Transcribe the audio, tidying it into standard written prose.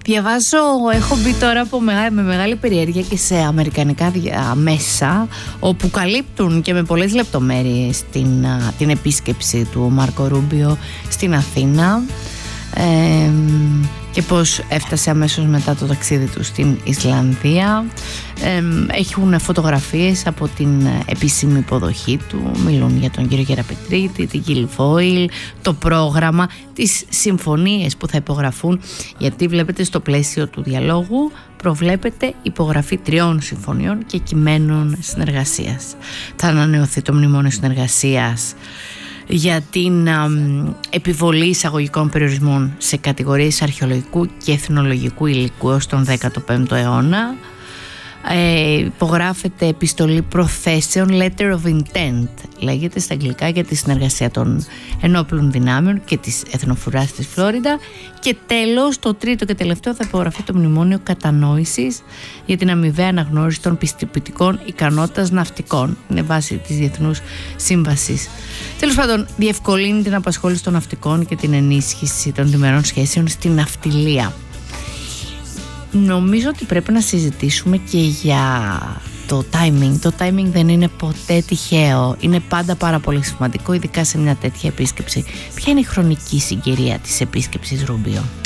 Διαβάζω, έχω μπει τώρα με μεγάλη περιέργεια και σε αμερικανικά μέσα, όπου καλύπτουν και με πολλές λεπτομέρειες την επίσκεψη του Μάρκο Ρούμπιο στην Αθήνα και πώς έφτασε αμέσως μετά το ταξίδι του στην Ισλανδία. Έχουν φωτογραφίες από την επίσημη υποδοχή του, μιλούν για τον κύριο Γεραπετρίτη, την Κιλφόιλ, το πρόγραμμα, τις συμφωνίες που θα υπογραφούν, γιατί βλέπετε στο πλαίσιο του διαλόγου προβλέπεται υπογραφή 3 συμφωνιών και κειμένων συνεργασίας. Θα ανανεωθεί το μνημόνιο συνεργασίας για την επιβολή εισαγωγικών περιορισμών σε κατηγορίες αρχαιολογικού και εθνολογικού υλικού ως τον 15ο αιώνα. Υπογράφεται επιστολή προθέσεων, letter of intent λέγεται στα αγγλικά, για τη συνεργασία των ενόπλων δυνάμεων και της εθνοφρουράς της Φλόριντα. Και τέλος, το τρίτο και τελευταίο, θα υπογραφεί το μνημόνιο κατανόησης για την αμοιβαία αναγνώριση των πιστοποιητικών ικανότητας ναυτικών. Είναι βάση της Διεθνούς Σύμβασης. Τέλος πάντων, διευκολύνει την απασχόληση των ναυτικών και την ενίσχυση των διμερών σχέσεων στην ναυτιλία. Νομίζω ότι πρέπει να συζητήσουμε και για το timing. Το timing δεν είναι ποτέ τυχαίο. Είναι πάντα πάρα πολύ σημαντικό, ειδικά σε μια τέτοια επίσκεψη. Ποια είναι η χρονική συγκυρία της επίσκεψης Ρούμπιο?